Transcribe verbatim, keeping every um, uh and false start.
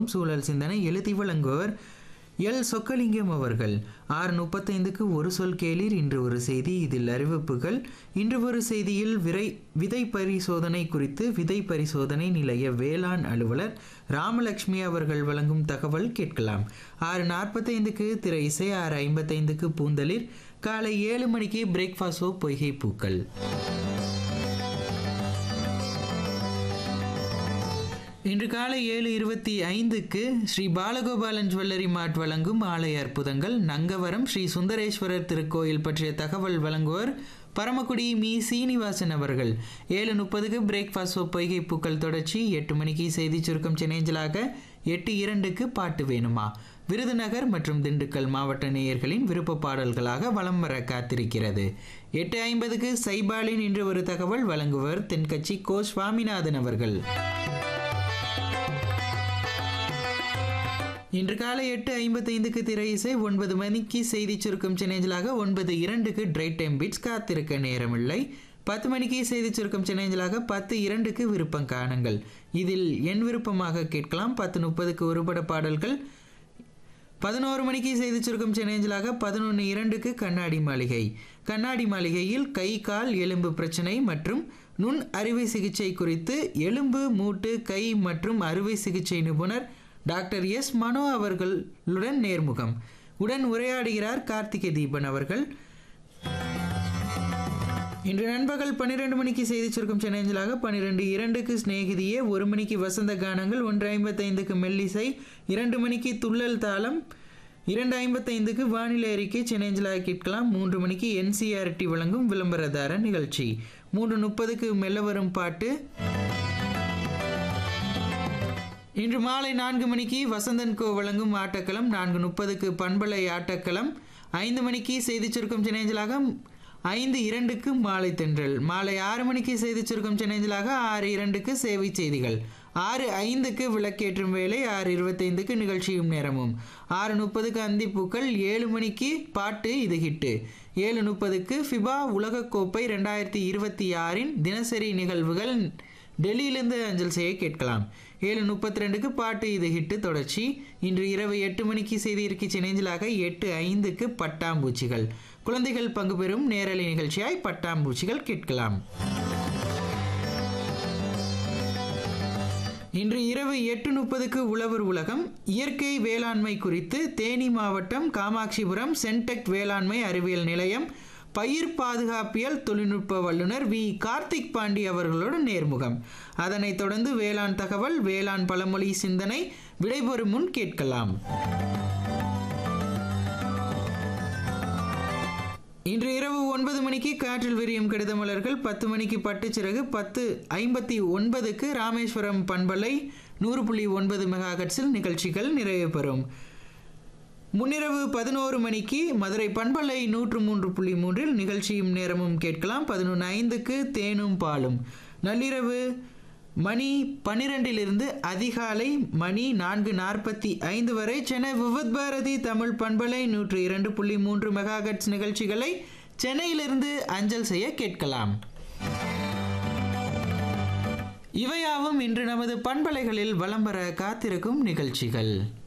சூழல் சிந்தனை எழுதி வழங்குவர் எல் சொக்கலிங்கம் அவர்கள். ஆறு முப்பத்தைந்துக்கு ஒரு சொல் கேளீர். இன்று ஒரு செய்தி. இதில் அறிவிப்புகள். இன்று ஒரு செய்தியில் விரை விதை பரிசோதனை குறித்து விதை பரிசோதனை நிலைய வேளாண் அலுவலர் ராமலட்சுமி அவர்கள் வழங்கும் தகவல் கேட்கலாம். ஆறு நாற்பத்தைந்துக்கு திரை இசை. ஆறு ஐம்பத்தைந்துக்கு பூந்தளிர். காலை ஏழு மணிக்கு பிரேக்ஃபாஸ்டோ பொய்கை பூக்கள். இன்று காலை ஏழு இருபத்தி ஐந்துக்கு ஸ்ரீ பாலகோபாலன் ஜுவல்லரி மார்ட் வழங்கும் ஆலய அற்புதங்கள். நங்கவரம் ஸ்ரீ சுந்தரேஸ்வரர் திருக்கோயில் பற்றிய தகவல் வழங்குவர் பரமக்குடி மீ சீனிவாசன் அவர்கள். ஏழு முப்பதுக்கு பிரேக்ஃபாஸ்ட் பொய்கை பூக்கள் தொடர்ச்சி. எட்டு மணிக்கு செய்தி சுருக்கம் சென்னைஞ்சலாக. எட்டு இரண்டுக்கு பாட்டு வேணுமா விருதுநகர் மற்றும் திண்டுக்கல் மாவட்ட நேயர்களின் விருப்ப பாடல்களாக வலம் வர காத்திருக்கிறது. எட்டு ஐம்பதுக்கு சைபாலின் இன்று ஒரு தகவல் வழங்குவர் தென்கட்சி கோ சுவாமிநாதன் அவர்கள். இன்று காலை எட்டு ஐம்பத்தைந்துக்கு திரை இசை. ஒன்பது மணிக்கு செய்தி சுருக்கம் சென்னைஞ்சலாக. ஒன்பது இரண்டுக்கு ட்ரை டைம் பீட்ஸ் காத்திருக்க நேரமில்லை. பத்து மணிக்கு செய்தி சுருக்கம் சென்னைஞ்சலாக. பத்து இரண்டுக்கு விருப்பம் காணுங்கள். இதில் என் விருப்பமாக கேட்கலாம். பத்து முப்பதுக்கு ஒருபட பாடல்கள். பதினோரு மணிக்கு செய்தி சுருக்கம் சென்னைஞ்சலாக. பதினொன்று இரண்டுக்கு கண்ணாடி மாளிகை. கண்ணாடி மாளிகையில் கை கால் எலும்பு பிரச்சனை மற்றும் நுண் அறுவை சிகிச்சை குறித்து எலும்பு மூட்டு கை மற்றும் அறுவை சிகிச்சை நிபுணர் டாக்டர் எஸ் மனோ அவர்களுடன் நேர்முகம். உடன் உரையாடுகிறார் கார்த்திகை தீபன் அவர்கள். இன்று நண்பகல் பன்னிரெண்டு மணிக்கு செய்தி சுருக்கம் சென்னைஞ்சலாக. பன்னிரெண்டு இரண்டுக்கு ஸ்நேகிதியே. ஒரு மணிக்கு வசந்த கானங்கள். ஒன்று ஐம்பத்தைந்துக்கு மெல்லிசை. இரண்டு மணிக்கு துள்ளல் தாளம். இரண்டு ஐம்பத்தைந்துக்கு வானிலை அறிக்கை சென்னைஞ்சலாக கேட்கலாம். மூன்று மணிக்கு என்சிஆர்டி வழங்கும் விளம்பரதார நிகழ்ச்சி. மூன்று முப்பதுக்கு மெல்ல வரும் பாட்டு. இன்று மாலை நான்கு மணிக்கு வசந்தன் கோ வழங்கும் ஆட்டக்களம். நான்கு முப்பதுக்கு பண்பலை ஆட்டக்களம். ஐந்து மணிக்கு செய்தி சுருக்கம் சென்னைஞ்சலாக. ஐந்து இரண்டுக்கு மாலை தென்றல். மாலை ஆறு மணிக்கு செய்தி சுருக்கம் சென்னைஞ்சலாக. ஆறு இரண்டுக்கு சேவை செய்திகள். ஆறு ஐந்துக்கு விளக்கேற்றும் வேலை. ஆறு இருபத்தைந்துக்கு நிகழ்ச்சியும் நேரமும். ஆறு முப்பதுக்கு அந்திப்பூக்கள். ஏழு மணிக்கு பாட்டு இது ஹிட்டு. ஏழு முப்பதுக்கு ஃபிபா உலகக்கோப்பை ரெண்டாயிரத்தி இருபத்தி ஆறின் தினசரி நிகழ்வுகள் டெல்லியிலிருந்து அஞ்சல் செய்ய கேட்கலாம். ஏழு முப்பத்தி ரெண்டுக்கு பாட்டு இது ஹிட்டு தொடர்ச்சி. இன்று இரவு எட்டு மணிக்கு செய்தி இருக்கை சென்னைஞ்சலாக. எட்டு ஐந்துக்கு பட்டாம்பூச்சிகள். குழந்தைகள் பங்கு பெறும் நேரலை நிகழ்ச்சியாய் பட்டாம்பூச்சிகள் கேட்கலாம். இன்று இரவு எட்டு முப்பதுக்கு உழவர் உலகம். இயற்கை வேளாண்மை குறித்து தேனி மாவட்டம் காமாட்சிபுரம் சென்டெக் வேளாண்மை அறிவியல் நிலையம் பயிர் பாதுகாப்பியல் தொழில்நுட்ப வல்லுநர் வி கார்த்திக் பாண்டி அவர்களோடு நேர்முகம். அதனைத் தொடர்ந்து வேளாண் தகவல், வேளாண் பழமொழி சிந்தனை விடைபெறும் முன் கேட்கலாம். இன்று இரவு ஒன்பது மணிக்கு காற்றில் விரியும் கடிதமலர்கள். பத்து மணிக்கு பட்டுச்சிறகு. பத்து ஐம்பத்தி ஒன்பதுக்கு ராமேஸ்வரம் பண்பலை நூறு புள்ளி ஒன்பது மெகாஹெர்ட்ஸில் நிகழ்ச்சிகள் நிறைவு பெறும். முன்னிரவு பதினோரு மணிக்கு மதுரை பண்பலை நூற்று மூன்று புள்ளி மூன்றில் நிகழ்ச்சியும் நேரமும் கேட்கலாம். பதினொன்று ஐந்துக்கு தேனும் பாலும். நள்ளிரவு மணி பன்னிரெண்டிலிருந்து அதிகாலை மணி நான்கு நாற்பத்தி ஐந்து வரை சென்னை விவித் பாரதி தமிழ் பண்பலை நூற்று இரண்டு புள்ளி மூன்று மெகாஹெர்ட்ஸ் நிகழ்ச்சிகளை சென்னையிலிருந்து அஞ்சல் செய்ய கேட்கலாம். இவையாவும் இன்று நமது பண்பலைகளில் வலம் வர காத்திருக்கும் நிகழ்ச்சிகள்.